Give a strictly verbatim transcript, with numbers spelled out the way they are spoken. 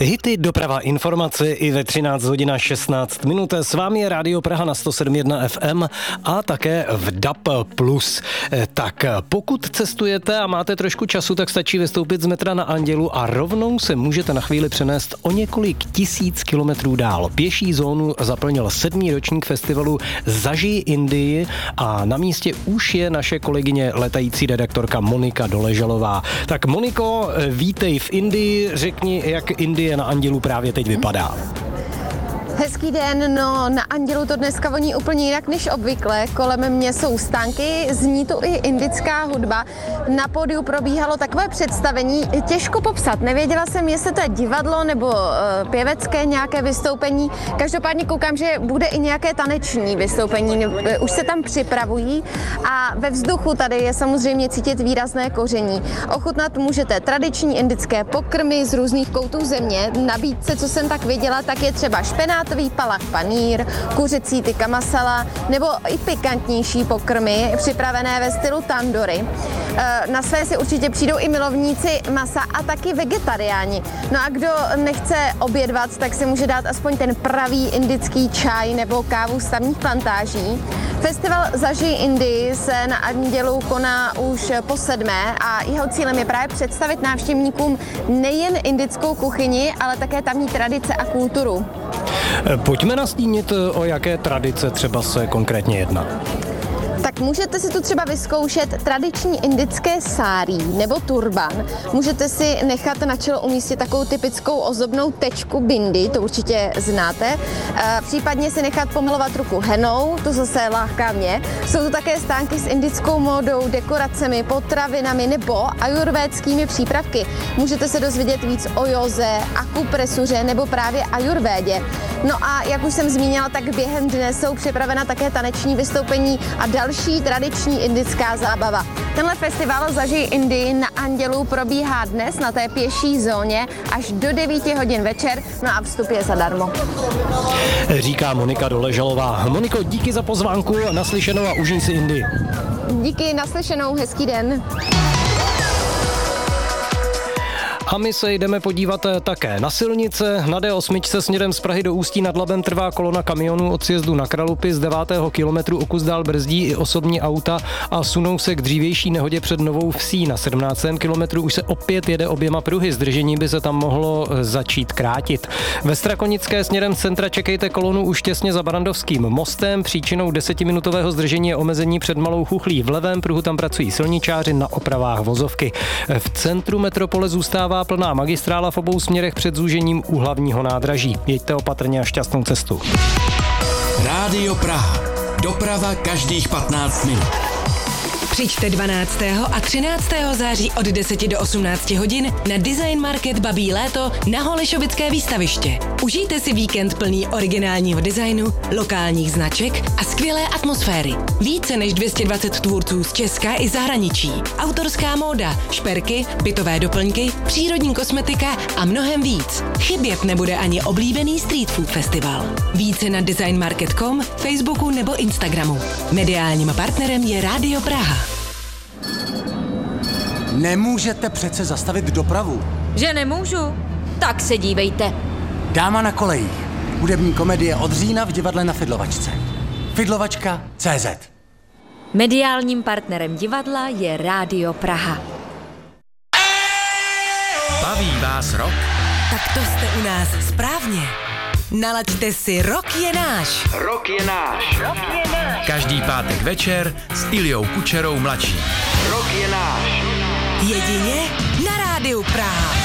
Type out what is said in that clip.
Hity, doprava, informace i ve třináct hodin a šestnáct minut. S vámi je Rádio Praha na sto sedm jedna F M a také v D A B plus. Tak pokud cestujete a máte trošku času, tak stačí vystoupit z metra na Andělu a rovnou se můžete na chvíli přenést o několik tisíc kilometrů dál. Pěší zónu zaplnil sedmý ročník festivalu Zažij Indii a na místě už je naše kolegyně letající redaktorka Monika Doležalová. Tak Moniko, vítej v Indii, řekni, jak Indie na Andělu právě teď vypadá. Hezký den, no na Andělu to dneska voní úplně jinak než obvykle. Kolem mě jsou stánky, zní tu i indická hudba. Na pódiu probíhalo takové představení, těžko popsat. Nevěděla jsem, jestli to je divadlo nebo uh, pěvecké nějaké vystoupení. Každopádně koukám, že bude i nějaké taneční vystoupení. Už se tam připravují a ve vzduchu tady je samozřejmě cítit výrazné koření. Ochutnat můžete tradiční indické pokrmy z různých koutů země. Nabídce, co jsem tak viděla, tak je třeba špenát, palak panír, kuřecí tikka masala nebo i pikantnější pokrmy připravené ve stylu tandoori. Na své si určitě přijdou i milovníci masa a taky vegetariáni. No a kdo nechce obědvat, tak si může dát aspoň ten pravý indický čaj nebo kávu z tamních plantáží. Festival Zažij Indii se na Andělu koná už po sedmé a jeho cílem je právě představit návštěvníkům nejen indickou kuchyni, ale také tamní tradice a kulturu. Pojďme nastínit, o jaké tradice třeba se konkrétně jedná. Tak můžete si tu třeba vyzkoušet tradiční indické sárí nebo turban. Můžete si nechat na čelo umístit takovou typickou ozdobnou tečku bindi, to určitě znáte. E, případně si nechat pomalovat ruku henou, to zase láká mě. Jsou tu také stánky s indickou módou, dekoracemi, potravinami nebo ajurvédskými přípravky. Můžete se dozvědět víc o józe, akupresuře nebo právě ajurvédě. No a jak už jsem zmínila, tak během dne jsou připravena také taneční vystoupení a další tradiční indická zábava. Tenhle festival Zažij Indii na Andělu probíhá dnes na té pěší zóně až do devíti hodin večer, no a vstup je zadarmo. Říká Monika Doležalová. Moniko, díky za pozvánku, naslyšenou a užij si Indii. Díky, naslyšenou, hezký den. A my se jdeme podívat také na silnice. Na D osm směrem z Prahy do Ústí nad Labem trvá kolona kamionů od sjezdu na Kralupy. Z devátého kilometru o kus dál brzdí i osobní auta a sunou se k dřívější nehodě před Novou Vsí. Na sedmnáctém kilometru už se opět jede oběma pruhy. Zdržení by se tam mohlo začít krátit. Ve Strakonické směrem z centra čekejte kolonu už těsně za Barandovským mostem. Příčinou desetiminutového zdržení je omezení před Malou Chuchlí. V levém pruhu tam pracují silničáři na opravách vozovky. V centru metropole zůstává plná magistrála v obou směrech před zúžením u hlavního nádraží. Jeďte opatrně a šťastnou cestu. Rádio Praha. Doprava každých patnáct minut. Přijďte dvanáctého a třináctého září od deseti do osmnácti hodin na Design Market Babí léto na Holešovické výstaviště. Užijte si víkend plný originálního designu, lokálních značek a skvělé atmosféry. Více než dvě stě dvacet tvůrců z Česka i zahraničí. Autorská móda, šperky, bytové doplňky, přírodní kosmetika a mnohem víc. Chybět nebude ani oblíbený street food festival. Více na design market tečka com, Facebooku nebo Instagramu. Mediálním partnerem je Rádio Praha. Nemůžete přece zastavit dopravu. Že nemůžu? Tak se dívejte. Dáma na kolejích. Hudební komedie od října v divadle na Fidlovačce. Fidlovačka tečka cé zet. Mediálním partnerem divadla je Rádio Praha. Baví vás rock? Tak to jste u nás správně. Nalaďte si Rock je náš. Rock je náš. Rock je náš. Každý pátek večer s Iliou Kučerou mladší. Rock je náš. Jedině na Rádiu Praha.